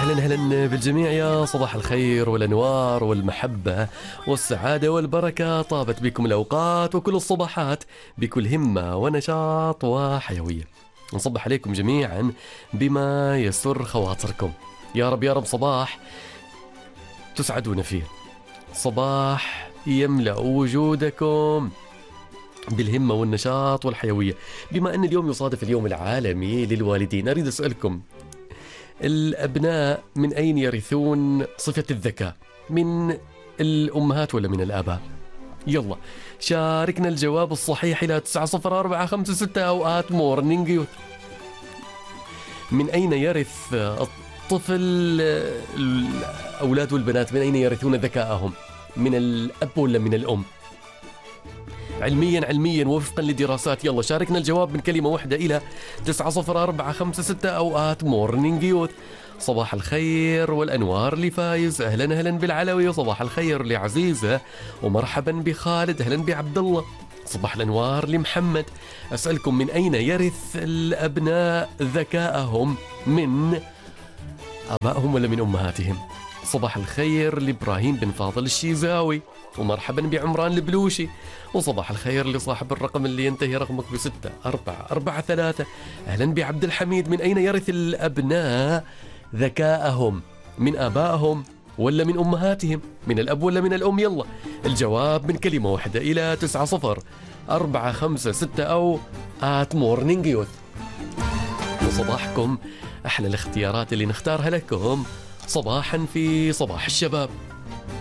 أهلا بالجميع، يا صباح الخير والأنوار والمحبة والسعادة والبركة. طابت بكم الأوقات وكل الصباحات بكل همة ونشاط وحيوية. نصبح عليكم جميعا بما يسر خواطركم. يا رب يا رب صباح تسعدون فيه، صباح يملأ وجودكم بالهمة والنشاط والحيوية. بما أن اليوم يصادف اليوم العالمي للوالدين، أريد أسألكم: الأبناء من أين يرثون صفة الذكاء؟ من الأمهات ولا من الآباء؟ يلا شاركنا الجواب الصحيح إلى 90456 أوقات مورنينج يوث. من أين يرث الطفل، الأولاد والبنات من أين يرثون ذكاءهم؟ من الأب ولا من الأم؟ علميا وفقا لدراسات. يلا شاركنا الجواب من كلمة واحدة إلى 90456 أوقات مورنينج يوث. صباح الخير والأنوار لفايز، أهلا بالعلوي، وصباح الخير لعزيزة، ومرحبا بخالد، أهلا بعبد الله. صباح الأنوار لمحمد. أسألكم: من أين يرث الأبناء ذكاءهم؟ من آبائهم ولا من أمهاتهم؟ صباح الخير لإبراهيم بن فاضل الشيزاوي، ومرحبا بعمران البلوشي، وصباح الخير لصاحب الرقم اللي ينتهي رقمك ب6443. أهلا بعبد الحميد. من أين يرث الأبناء ذكاءهم؟ من آبائهم ولا من أمهاتهم؟ من الأب ولا من الأم؟ يلا الجواب من كلمة واحدة إلى 90456 أو مورنينج يوث. وصباحكم أحلى الاختيارات اللي نختارها لكم صباحا في صباح الشباب.